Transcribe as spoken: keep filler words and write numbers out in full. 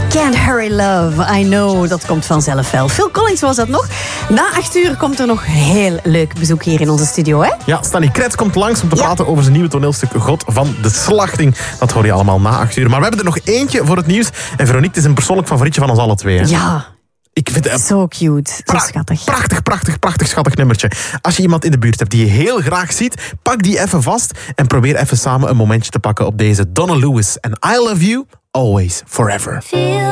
Can't Hurry Love, I Know, dat komt vanzelf wel. Phil Collins was dat nog. Na acht uur komt er nog heel leuk bezoek hier in onze studio, hè? Ja, Stanley Kretz komt langs om te Ja. praten over zijn nieuwe toneelstuk God van de Slachting. Dat hoor je allemaal na acht uur. Maar we hebben er nog eentje voor het nieuws. En Veronique, het is een persoonlijk favorietje van ons alle twee. Hè? Ja, Ik vind het zo cute, zo pra- schattig. prachtig, prachtig, prachtig schattig nummertje. Als je iemand in de buurt hebt die je heel graag ziet, pak die even vast en probeer even samen een momentje te pakken op deze Donna Lewis. En I Love You, Always, Forever.